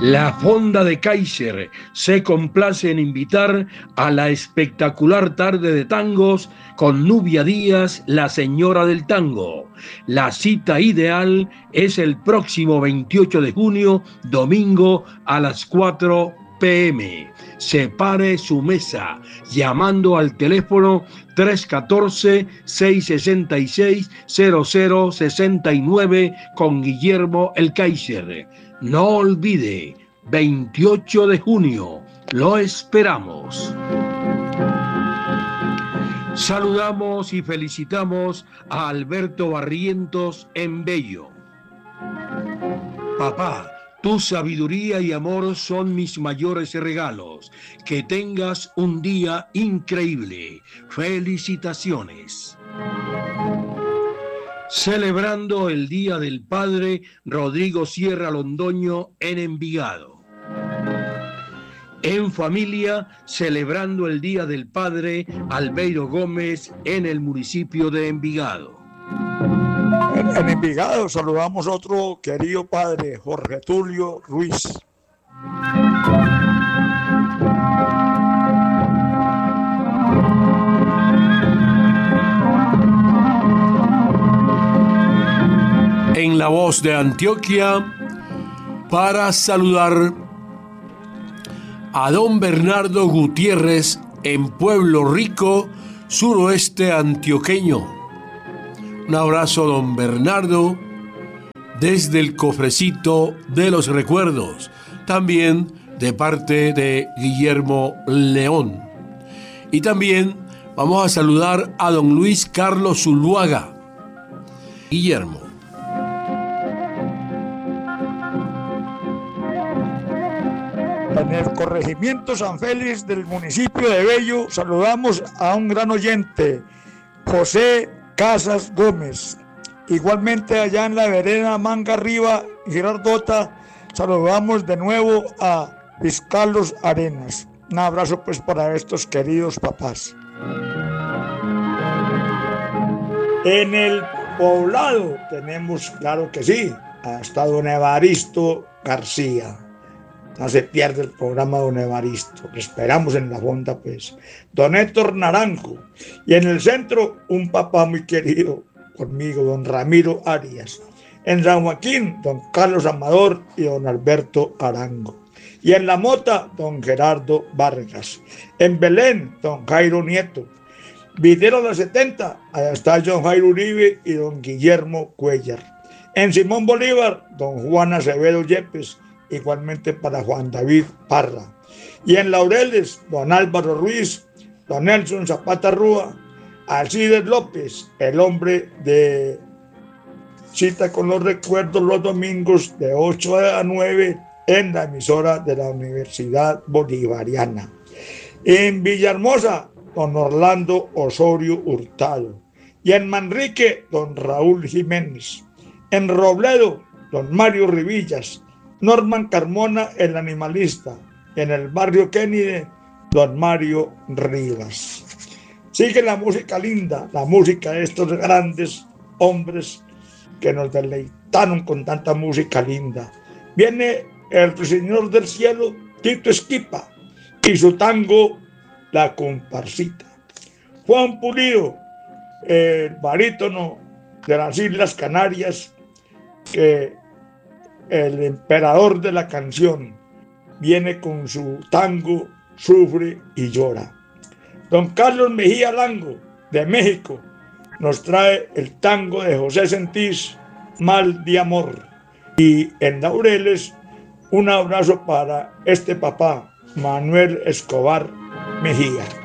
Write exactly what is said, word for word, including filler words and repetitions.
La Fonda de Kaiser se complace en invitar a la espectacular tarde de tangos con Nubia Díaz, la señora del tango. La cita ideal es el próximo veintiocho de junio, domingo a las cuatro p m Separe su mesa llamando al teléfono tres uno cuatro, seis seis seis, cero cero seis nueve con Guillermo el Kaiser. No olvide, veintiocho de junio, lo esperamos. Saludamos y felicitamos a Alberto Barrientos en Bello. Papá, tu sabiduría y amor son mis mayores regalos. Que tengas un día increíble. Felicitaciones. Celebrando el Día del Padre, Rodrigo Sierra Londoño en Envigado. En familia, celebrando el Día del Padre, Albeiro Gómez en el municipio de Envigado. En, en Envigado saludamos a otro querido padre, Jorge Tulio Ruiz. En la voz de Antioquia, para saludar a don Bernardo Gutiérrez en Pueblo Rico, suroeste antioqueño. Un abrazo, don Bernardo, desde el cofrecito de los recuerdos, también de parte de Guillermo León. Y también vamos a saludar a don Luis Carlos Zuluaga. Guillermo. En el corregimiento San Félix del municipio de Bello saludamos a un gran oyente, José Casas Gómez. Igualmente allá en la vereda Manga Arriba, Girardota, saludamos de nuevo a Luis Carlos Arenas. Un abrazo pues para estos queridos papás. En el poblado tenemos, claro que sí, hasta don Evaristo García. No se pierde el programa don Evaristo, lo esperamos en la fonda pues. Don Héctor Naranjo. Y en el centro, un papá muy querido conmigo, don Ramiro Arias. En San Joaquín, don Carlos Amador y don Alberto Arango. Y en La Mota, don Gerardo Vargas. En Belén, don Jairo Nieto. Videro de setenta, allá está don Jairo Uribe y don Guillermo Cuellar. En Simón Bolívar, don Juan Acevedo Yepes. Igualmente para Juan David Parra. Y en Laureles, don Álvaro Ruiz, don Nelson Zapata Rúa, Alcides López, el hombre de Cita con los Recuerdos los domingos de ocho a nueve en la emisora de la Universidad Bolivariana. En Villahermosa, don Orlando Osorio Hurtado. Y en Manrique, don Raúl Jiménez. En Robledo, don Mario Rivillas. Norman Carmona, el animalista. En el barrio Kennedy, don Mario Rivas. Sigue la música linda, la música de estos grandes hombres que nos deleitaron con tanta música linda. Viene el Señor del Cielo, Tito Esquipa, y su tango, La Comparsita. Juan Pulido, el barítono de las Islas Canarias, que el emperador de la canción, viene con su tango Sufre y Llora. Don Carlos Mejía Lango, de México, nos trae el tango de José Sentís, Mal de Amor. Y en Laureles, un abrazo para este papá, Manuel Escobar Mejía.